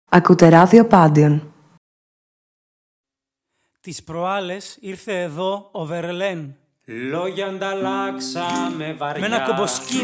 Ακούτε ράδιο Πάντιον. Τις προάλλες ήρθε εδώ ο Βερλέν. Λόγια ανταλλάξαμε βαριά. Με ένα κομποσκίνη